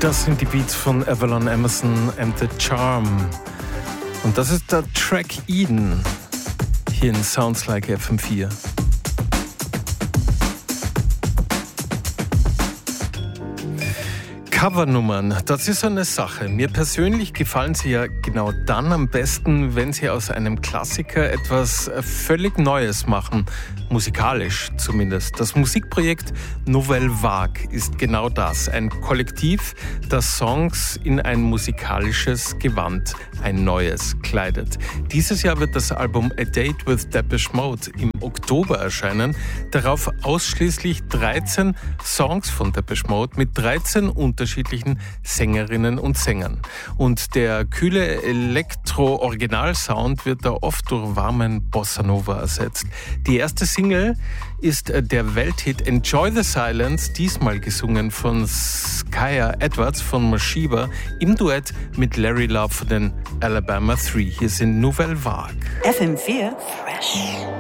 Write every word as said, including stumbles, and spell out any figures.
Das sind die Beats von Avalon Emerson and the Charm. Und das ist der Track Eden hier in Sounds Like F M vier. Covernummern, das ist so eine Sache. Mir persönlich gefallen sie ja genau dann am besten, wenn sie aus einem Klassiker etwas völlig Neues machen. Musikalisch zumindest. Das Musikprojekt Nouvelle Vague ist genau das. Ein Kollektiv, das Songs in ein musikalisches Gewand, ein neues, kleidet. Dieses Jahr wird das Album A Date with Depeche Mode im Oktober erscheinen. Darauf ausschließlich dreizehn Songs von Depeche Mode mit dreizehn unterschiedlichen Sängerinnen und Sängern. Und der kühle Elektro-Originalsound wird da oft durch warmen Bossa Nova ersetzt. Die erste Single ist der Welthit Enjoy the Silence, diesmal gesungen von Skaya Edwards von Mashiva im Duett mit Larry Love von den Alabama drei. Hier sind Nouvelle Vague. F M vier Fresh.